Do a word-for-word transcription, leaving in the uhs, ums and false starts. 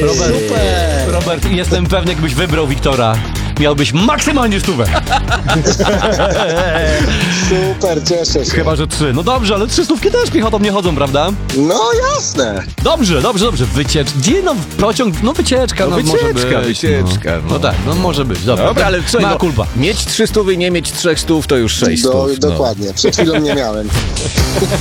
Robert, Super. Robert, jestem pewny, jakbyś wybrał Wiktora, miałbyś maksymalnie stówę. Super, cieszę się. Chyba, że trzy. No dobrze, ale trzy stówki też piechotą nie chodzą, prawda? No jasne. Dobrze, dobrze, dobrze. Wyciecz... Gdzie no pociąg? No wycieczka, no, No może wycieczka, być. wycieczka, No. no. no tak, no może być. Dobra, Dobra, ale co, ma no, kulpa. mieć trzy stówy, nie mieć trzech stów, to już sześć Do, stów. No. dokładnie. Przed chwilą nie miałem.